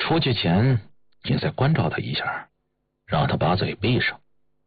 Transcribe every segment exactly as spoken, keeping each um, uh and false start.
出去前你再关照他一下，让他把嘴闭上。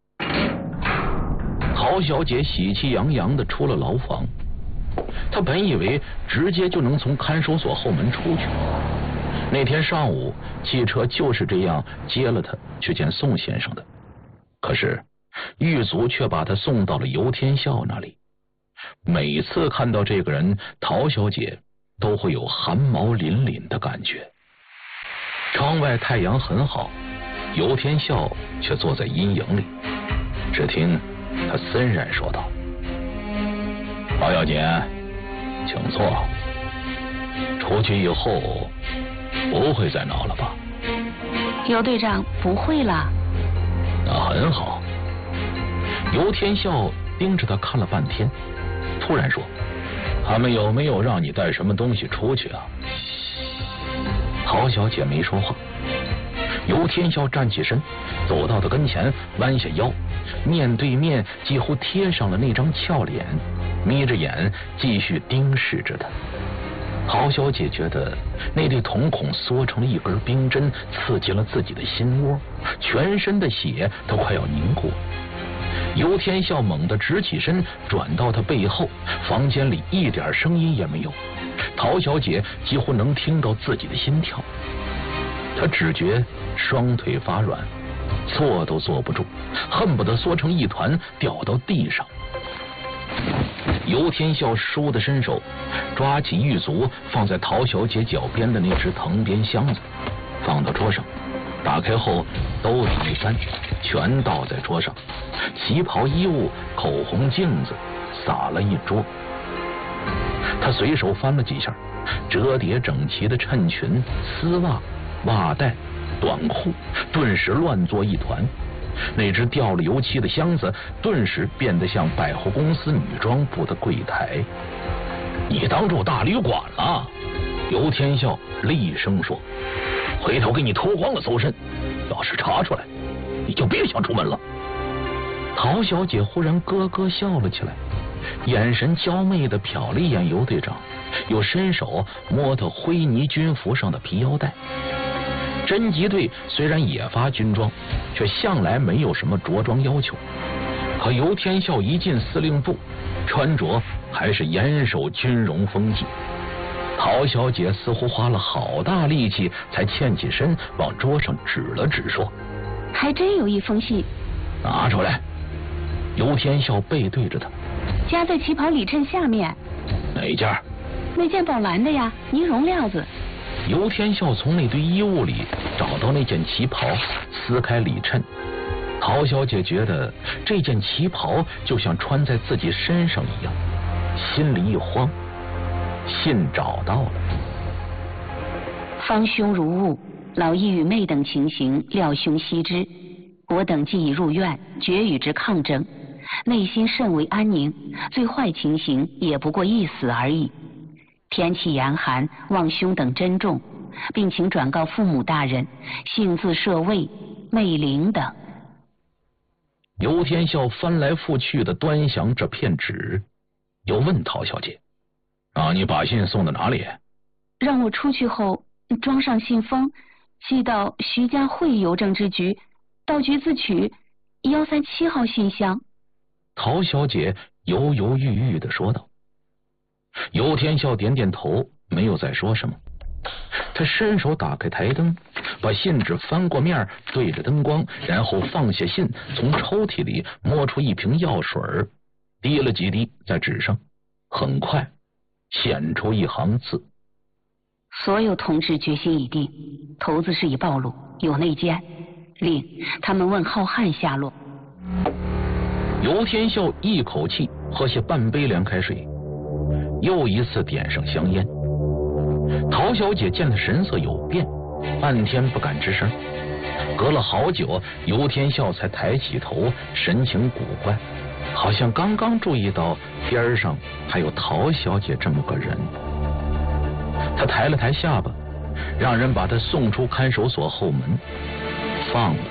陶小姐喜气洋洋地出了牢房，她本以为直接就能从看守所后门出去。那天上午，汽车就是这样接了她去见宋先生的。可是狱卒却把她送到了游天笑那里。每次看到这个人，陶小姐都会有汗毛凛凛的感觉。窗外太阳很好，游天笑却坐在阴影里。只听他森然说道：“陶小姐，请坐。出去以后不会再闹了吧？” 游队长，不会了。 那很好。游天笑盯着他看了半天，突然说：“他们有没有让你带什么东西出去啊？”陶小姐没说话。游天笑站起身，走到他跟前，弯下腰，面对面几乎贴上了那张俏脸，眯着眼继续盯视着他。陶小姐觉得那对瞳孔缩成了一根冰针，刺进了自己的心窝，全身的血都快要凝固。游天笑猛地直起身，转到他背后，房间里一点声音也没有，陶小姐几乎能听到自己的心跳。她只觉双腿发软，坐都坐不住，恨不得缩成一团掉到地上。游天笑倏地伸手抓起狱卒放在陶小姐脚边的那只藤编箱子，放到桌上，打开后兜底一翻，全倒在桌上，旗袍、衣物、口红、镜子洒了一桌。他随手翻了几下，折叠整齐的衬裙、丝袜、袜带、短裤顿时乱作一团。那只掉了油漆的箱子顿时变得像百货公司女装部的柜台。你当住大旅馆了？游天笑厉声说：“回头给你脱光了搜身，要是查出来，你就别想出门了。”陶小姐忽然咯咯笑了起来，眼神娇媚地瞟了一眼游队长，又伸手摸他灰呢军服上的皮腰带。侦缉队虽然也发军装，却向来没有什么着装要求，可游天笑一进司令部，穿着还是严守军容风纪。陶小姐似乎花了好大力气才欠起身，往桌上指了指说：“ 还真有一封信。” 拿出来。游天笑背对着他：“ 夹在旗袍里衬下面。” 哪件？ 那件宝蓝的呀，呢绒料子。 游天笑从那堆衣物里找到那件旗袍，撕开里衬。陶小姐觉得这件旗袍就像穿在自己身上一样，心里一慌。信找到了。方兄如误，老义与妹等情形，料兄悉知。我等既已入院，决与之抗争，内心甚为安宁，最坏情形也不过一死而已。天气严寒，望兄等珍重，并请转告父母大人，幸自舍卫、媚玲等。游天笑翻来覆去的端详这片纸，又问陶小姐：“啊，你把信送到哪里？”“让我出去后装上信封，寄到徐家汇邮政支局，到局自取幺三七号信箱。”陶小姐犹犹豫豫地说道。游天笑点点头，没有再说什么。他伸手打开台灯，把信纸翻过面，对着灯光，然后放下信，从抽屉里摸出一瓶药水，滴了几滴在纸上，很快显出一行字：“所有同志决心已定，头子事已暴露，有内奸，令他们问浩瀚下落。”游天笑一口气喝下半杯凉开水，又一次点上香烟。陶小姐见他神色有变，半天不敢吱声。隔了好久，游天笑才抬起头，神情古怪，好像刚刚注意到边上还有陶小姐这么个人。他抬了抬下巴，让人把他送出看守所后门，放了。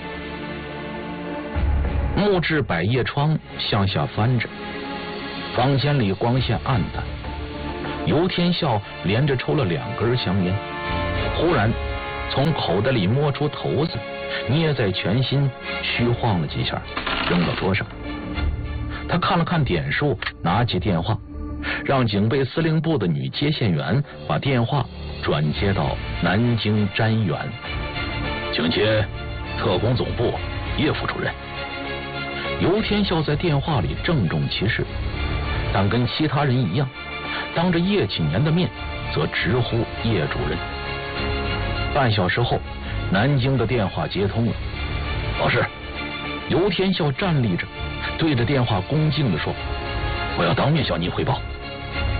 木质百叶窗向下翻着，房间里光线暗淡。游天笑连着抽了两根香烟，忽然从口袋里摸出骰子，捏在拳心，虚晃了几下，扔到桌上。他看了看点数，拿起电话，让警备司令部的女接线员把电话转接到南京瞻远。请接特工总部叶副主任。尤天笑在电话里郑重其事，但跟其他人一样，当着叶启年的面则直呼叶主任。半小时后，南京的电话接通了。老师，尤天笑站立着，对着电话恭敬地说：“我要当面向您汇报。